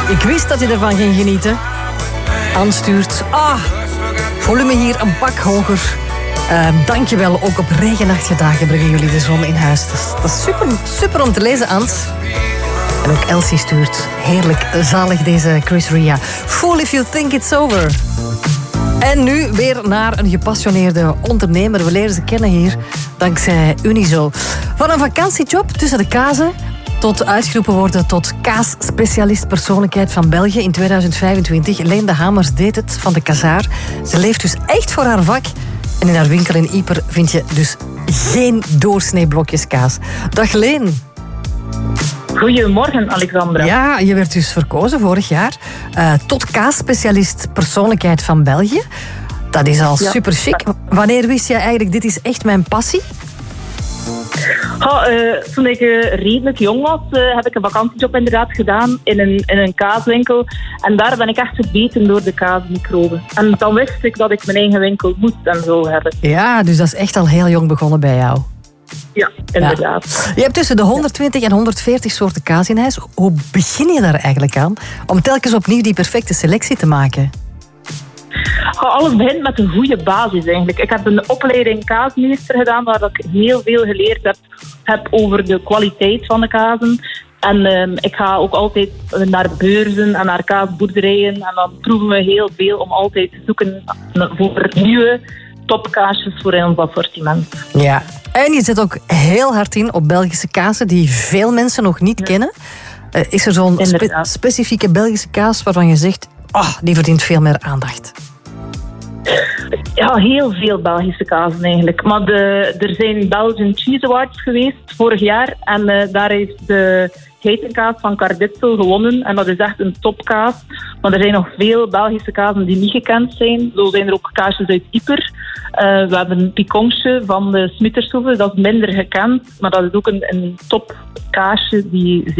Ik wist dat je ervan ging genieten. Aanstuurt. Volume hier een pak hoger. Dankjewel. Ook op regenachtige dagen brengen jullie de zon in huis. Dat is super, super om te lezen, Ans. En ook Elsie stuurt. Heerlijk zalig deze Chris Ria. Fool if you think it's over. En nu weer naar een gepassioneerde ondernemer. We leren ze kennen hier dankzij Unizo. Van een vakantiejob tussen de kazen tot uitgeroepen worden tot kaasspecialist persoonlijkheid van België in 2025. Leen de Hamers deed het van de Kazaar. Ze leeft dus echt voor haar vak. En in haar winkel in Ieper vind je dus geen doorsnee blokjes kaas. Dag Leen. Goedemorgen, Alexandra. Ja, je werd dus verkozen vorig jaar tot kaasspecialist persoonlijkheid van België. Dat is al super chic. Wanneer wist jij eigenlijk, dit is echt mijn passie? Toen ik redelijk jong was, heb ik een vakantiejob inderdaad gedaan in een kaaswinkel. En daar ben ik echt gebeten door de kaasmicroben. En dan wist ik dat ik mijn eigen winkel moest en zou hebben. Ja, dus dat is echt al heel jong begonnen bij jou. Ja, inderdaad. Ja. Je hebt tussen de 120 en 140 soorten kaas in huis. Hoe begin je daar eigenlijk aan? Om telkens opnieuw die perfecte selectie te maken? Alles begint met een goede basis eigenlijk. Ik heb een opleiding kaasmeester gedaan waar ik heel veel geleerd heb over de kwaliteit van de kazen. En ik ga ook altijd naar beurzen en naar kaasboerderijen. En dan proeven we heel veel om altijd te zoeken voor nieuwe topkaasjes voor in ons assortiment. Ja, en je zet ook heel hard in op Belgische kazen die veel mensen nog niet kennen. Is er zo'n specifieke Belgische kaas waarvan je zegt, die verdient veel meer aandacht? Ja, heel veel Belgische kazen eigenlijk. Maar er zijn Belgian Cheese Awards geweest vorig jaar. En daar heeft de geitenkaas van Carditzel gewonnen. En dat is echt een topkaas. Maar er zijn nog veel Belgische kazen die niet gekend zijn. Zo zijn er ook kaasjes uit Ieper. We hebben een picontje van de Smuttershoeve. Dat is minder gekend. Maar dat is ook een topkaasje die